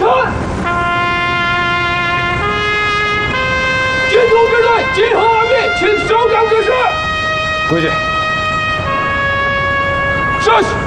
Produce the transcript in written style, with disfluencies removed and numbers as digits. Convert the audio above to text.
传。军统支队今后二命，请收岗指示。 归去。 是。